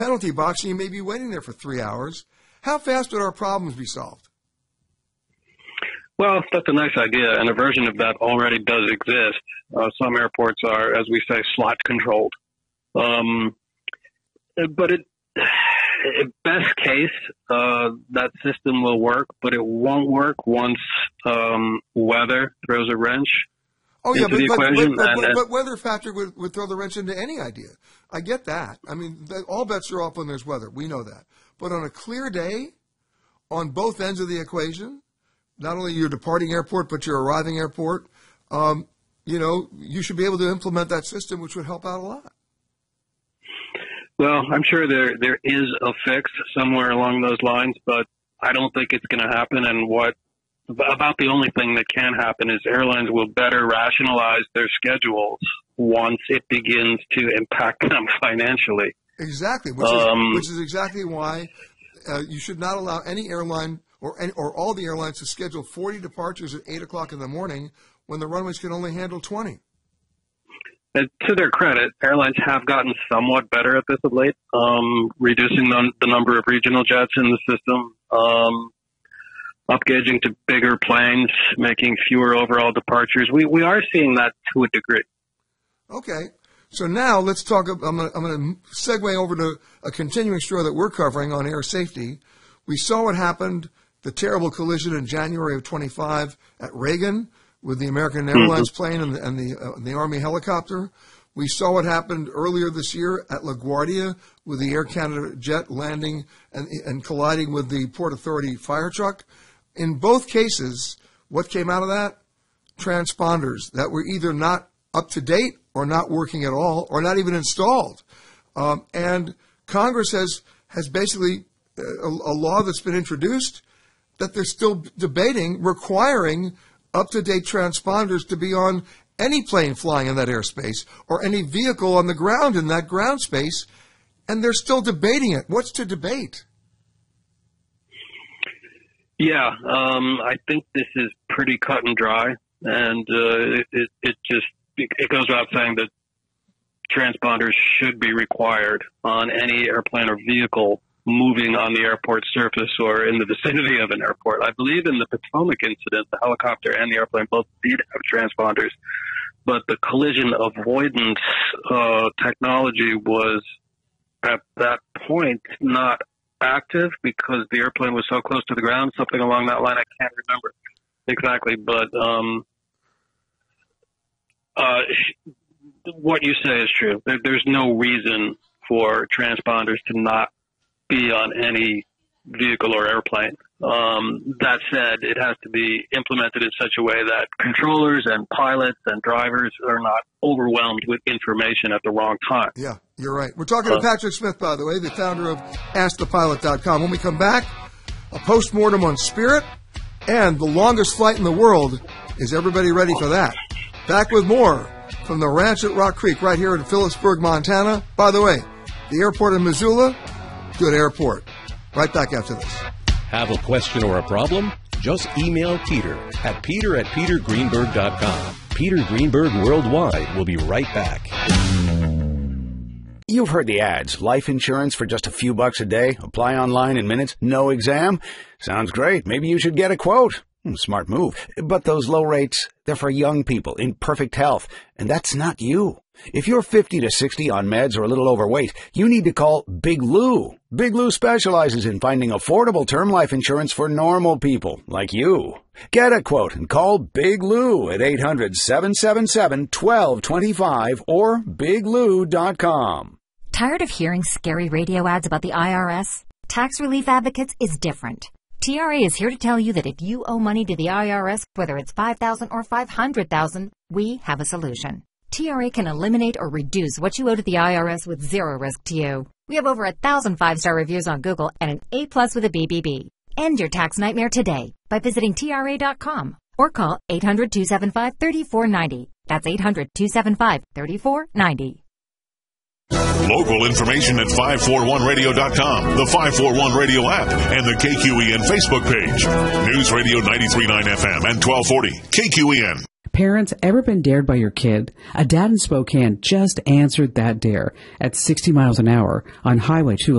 penalty box and you may be waiting there for 3 hours. How fast would our problems be solved? Well, that's a nice idea, and a version of that already does exist. Some airports are, as we say, slot controlled. But best case, that system will work, but it won't work once weather throws a wrench. Oh, yeah, into the equation. But weather factor would throw the wrench into any idea. I get that. I mean, all bets are off when there's weather. We know that. But on a clear day, on both ends of the equation, not only your departing airport, but your arriving airport, you should be able to implement that system, which would help out a lot. Well, I'm sure there is a fix somewhere along those lines, but I don't think it's going to happen. And about the only thing that can happen is airlines will better rationalize their schedules once it begins to impact them financially. Exactly, which is exactly why you should not allow any airline or all the airlines to schedule 40 departures at 8 o'clock in the morning when the runways can only handle 20. And to their credit, airlines have gotten somewhat better at this of late, reducing the number of regional jets in the system, upgauging to bigger planes, making fewer overall departures. We are seeing that to a degree. Okay. So now let's talk. I'm going to segue over to a continuing story that we're covering on air safety. We saw what happened, the terrible collision in January of 25 at Reagan with the American Airlines plane and the Army helicopter. We saw what happened earlier this year at LaGuardia with the Air Canada jet landing and colliding with the Port Authority fire truck. In both cases, what came out of that? Transponders that were either not up to date or not working at all or not even installed. And Congress has basically a law that's been introduced that they're still debating requiring up-to-date transponders to be on any plane flying in that airspace or any vehicle on the ground in that ground space, and they're still debating it. What's to debate? Yeah, I think this is pretty cut and dry, and it goes without saying that transponders should be required on any airplane or vehicle moving on the airport surface or in the vicinity of an airport. I believe in the Potomac incident, the helicopter and the airplane both did have transponders, but the collision avoidance technology was at that point not active because the airplane was so close to the ground, something along that line. I can't remember exactly, but what you say is true. There's no reason for transponders to not be on any vehicle or airplane. That said, it has to be implemented in such a way that controllers and pilots and drivers are not overwhelmed with information at the wrong time. Yeah, you're right. We're talking to Patrick Smith, by the way, the founder of AskThePilot.com. When we come back, a postmortem on Spirit and the longest flight in the world. Is everybody ready for that? Back with more from the ranch at Rock Creek right here in Phillipsburg, Montana. By the way, the airport in Missoula, good airport. Right back after this. Have a question or a problem? Just email Peter at peter@petergreenberg.com. Peter Greenberg Worldwide will be right back. You've heard the ads. Life insurance for just a few bucks a day. Apply online in minutes. No exam. Sounds great. Maybe you should get a quote. Smart move. But those low rates, they're for young people in perfect health. And that's not you. If you're 50 to 60 on meds or a little overweight, you need to call Big Lou. Big Lou specializes in finding affordable term life insurance for normal people like you. Get a quote and call Big Lou at 800-777-1225 or biglou.com. Tired of hearing scary radio ads about the IRS? Tax Relief Advocates is different. TRA is here to tell you that if you owe money to the IRS, whether it's $5,000 or $500,000, we have a solution. TRA can eliminate or reduce what you owe to the IRS with zero risk to you. We have over 1,000 5-star reviews on Google and an A+ with a BBB. End your tax nightmare today by visiting TRA.com or call 800-275-3490. That's 800-275-3490. Local information at 541radio.com, the 541 Radio app, and the KQEN Facebook page. News Radio 93.9 FM and 1240 KQEN. Parents, ever been dared by your kid? A dad in Spokane just answered that dare at 60 miles an hour on Highway 211.